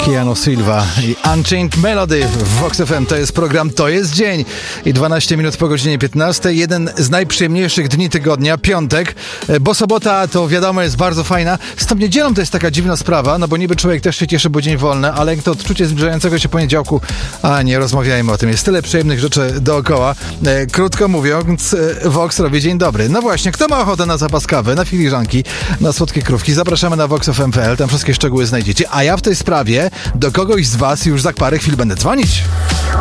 Keanu Silva i Unchained Melody w Vox FM. To jest program To jest dzień i 12 minut po godzinie 15. Jeden z najprzyjemniejszych dni tygodnia, piątek, bo sobota to wiadomo jest bardzo fajna. Z tą niedzielą to jest taka dziwna sprawa, no bo niby człowiek też się cieszy, bo dzień wolny, ale jak to odczucie zbliżającego się poniedziałku, nie rozmawiajmy o tym. Jest tyle przyjemnych rzeczy dookoła. Krótko mówiąc, Vox robi dzień dobry. No właśnie, kto ma ochotę na zapas kawy, na filiżanki, na słodkie krówki, zapraszamy na voxfm.pl, tam wszystkie szczegóły znajdziecie. A ja w tej sprawie do kogoś z was już za parę chwil będę dzwonić.